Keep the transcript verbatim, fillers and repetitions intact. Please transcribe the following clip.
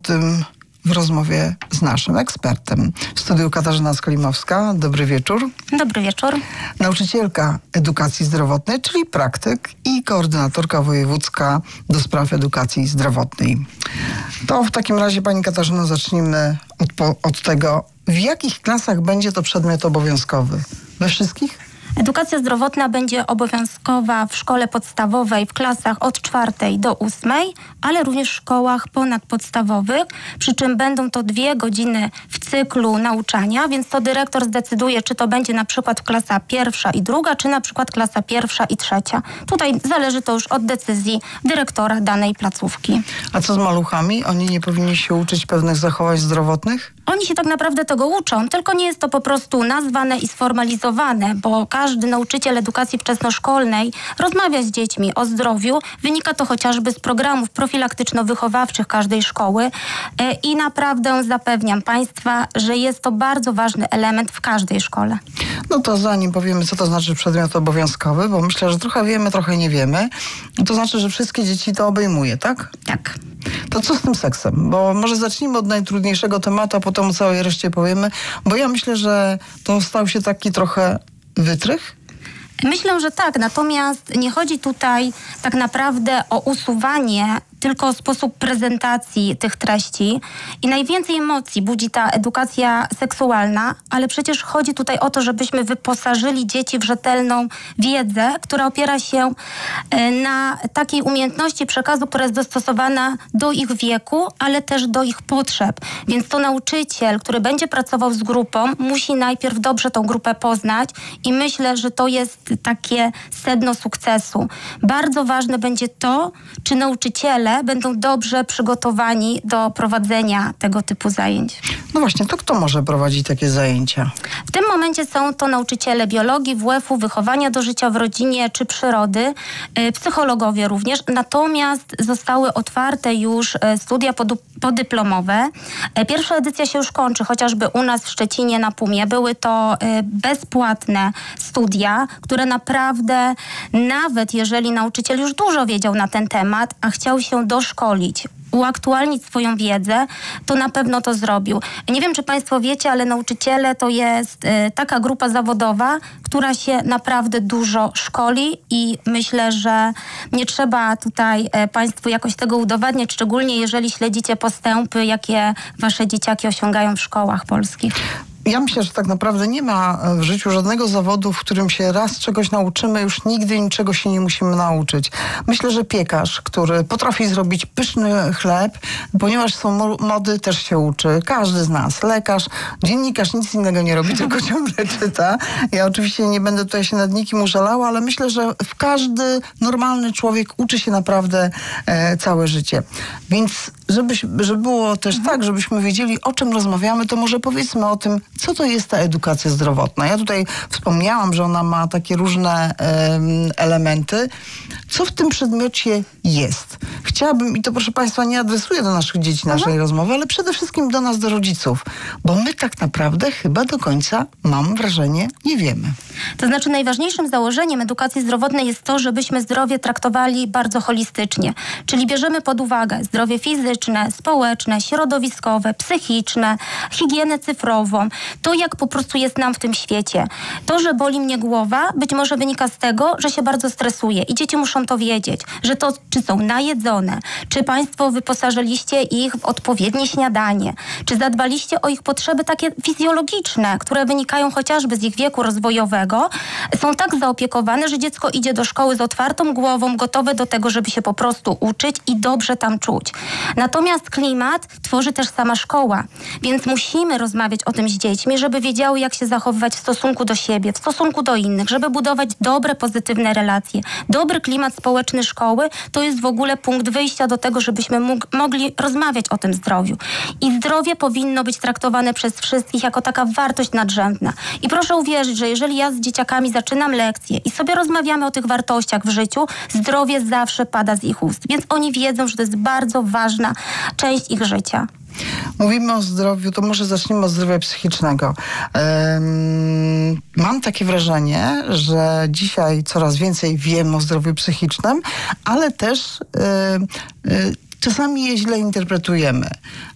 tym w rozmowie z naszym ekspertem. W studiu Katarzyna Skolimowska. Dobry wieczór. Dobry wieczór. Nauczycielka edukacji zdrowotnej, czyli praktyk i koordynatorka wojewódzka do spraw edukacji zdrowotnej. To w takim razie, pani Katarzyno, zacznijmy od, po, od tego, w jakich klasach będzie to przedmiot obowiązkowy? We wszystkich? Edukacja zdrowotna będzie obowiązkowa w szkole podstawowej w klasach od czwartej do ósmej, ale również w szkołach ponadpodstawowych, przy czym będą to dwie godziny w cyklu nauczania, więc to dyrektor zdecyduje, czy to będzie na przykład klasa pierwsza i druga, czy na przykład klasa pierwsza i trzecia. Tutaj zależy to już od decyzji dyrektora danej placówki. A co z maluchami? Oni nie powinni się uczyć pewnych zachowań zdrowotnych? Oni się tak naprawdę tego uczą, tylko nie jest to po prostu nazwane i sformalizowane, bo każdy nauczyciel edukacji wczesnoszkolnej rozmawia z dziećmi o zdrowiu. Wynika to chociażby z programów profilaktyczno-wychowawczych każdej szkoły i naprawdę zapewniam Państwa, że jest to bardzo ważny element w każdej szkole. No to zanim powiemy, co to znaczy przedmiot obowiązkowy, bo myślę, że trochę wiemy, trochę nie wiemy, to znaczy, że wszystkie dzieci to obejmuje, tak? Tak. To co z tym seksem? Bo może zacznijmy od najtrudniejszego tematu, a potem o całej reszcie powiemy, bo ja myślę, że to stał się taki trochę wytrych. Myślę, że tak, natomiast nie chodzi tutaj tak naprawdę o usuwanie, tylko o sposób prezentacji tych treści i najwięcej emocji budzi ta edukacja seksualna, ale przecież chodzi tutaj o to, żebyśmy wyposażyli dzieci w rzetelną wiedzę, która opiera się na takiej umiejętności przekazu, która jest dostosowana do ich wieku, ale też do ich potrzeb. Więc to nauczyciel, który będzie pracował z grupą, musi najpierw dobrze tą grupę poznać i myślę, że to jest takie sedno sukcesu. Bardzo ważne będzie to, czy nauczyciele będą dobrze przygotowani do prowadzenia tego typu zajęć. No właśnie, to kto może prowadzić takie zajęcia? W tym momencie są to nauczyciele biologii, W F u, wychowania do życia w rodzinie czy przyrody, psychologowie również. Natomiast zostały otwarte już studia podyplomowe. Pierwsza edycja się już kończy, chociażby u nas w Szczecinie na Pumie. Były to bezpłatne studia, które naprawdę, nawet jeżeli nauczyciel już dużo wiedział na ten temat, a chciał się doszkolić, uaktualnić swoją wiedzę, to na pewno to zrobił. Nie wiem, czy Państwo wiecie, ale nauczyciele to jest y, taka grupa zawodowa, która się naprawdę dużo szkoli i myślę, że nie trzeba tutaj y, Państwu jakoś tego udowadniać, szczególnie jeżeli śledzicie postępy, jakie Wasze dzieciaki osiągają w szkołach polskich. Ja myślę, że tak naprawdę nie ma w życiu żadnego zawodu, w którym się raz czegoś nauczymy, już nigdy niczego się nie musimy nauczyć. Myślę, że piekarz, który potrafi zrobić pyszny chleb, ponieważ są mody, też się uczy. Każdy z nas. Lekarz, dziennikarz nic innego nie robi, tylko ciągle czyta. Ja oczywiście nie będę tutaj się nad nikim użalała, ale myślę, że w każdy normalny człowiek uczy się naprawdę e, całe życie. Więc żeby, żeby było też mhm. tak, żebyśmy wiedzieli, o czym rozmawiamy, to może powiedzmy o tym, co to jest ta edukacja zdrowotna. Ja tutaj wspomniałam, że ona ma takie różne um, elementy. Co w tym przedmiocie jest? Chciałabym, i to proszę Państwa nie adresuję do naszych dzieci naszej mhm. rozmowy, ale przede wszystkim do nas, do rodziców. Bo my tak naprawdę chyba do końca, mam wrażenie, nie wiemy. To znaczy najważniejszym założeniem edukacji zdrowotnej jest to, żebyśmy zdrowie traktowali bardzo holistycznie. Czyli bierzemy pod uwagę zdrowie fizyczne, społeczne, środowiskowe, psychiczne, higienę cyfrową. To, jak po prostu jest nam w tym świecie. To, że boli mnie głowa, być może wynika z tego, że się bardzo stresuję. I dzieci muszą to wiedzieć, że to, czy są najedzone, czy Państwo wyposażyliście ich w odpowiednie śniadanie, czy zadbaliście o ich potrzeby takie fizjologiczne, które wynikają chociażby z ich wieku rozwojowego, są tak zaopiekowane, że dziecko idzie do szkoły z otwartą głową, gotowe do tego, żeby się po prostu uczyć i dobrze tam czuć. Natomiast klimat tworzy też sama szkoła, więc musimy rozmawiać o tym z dziećmi, żeby wiedziały, jak się zachowywać w stosunku do siebie, w stosunku do innych, żeby budować dobre, pozytywne relacje. Dobry klimat społeczny szkoły to jest w ogóle punkt wyjścia do tego, żebyśmy mógł, mogli rozmawiać o tym zdrowiu. I zdrowie powinno być traktowane przez wszystkich jako taka wartość nadrzędna. I proszę uwierzyć, że jeżeli ja z dzieciakami zaczynam lekcje i sobie rozmawiamy o tych wartościach w życiu, zdrowie zawsze pada z ich ust. Więc oni wiedzą, że to jest bardzo ważna część ich życia. Mówimy o zdrowiu, to może zacznijmy od zdrowia psychicznego. Um, mam takie wrażenie, że dzisiaj coraz więcej wiem o zdrowiu psychicznym, ale też um, um, czasami je źle interpretujemy.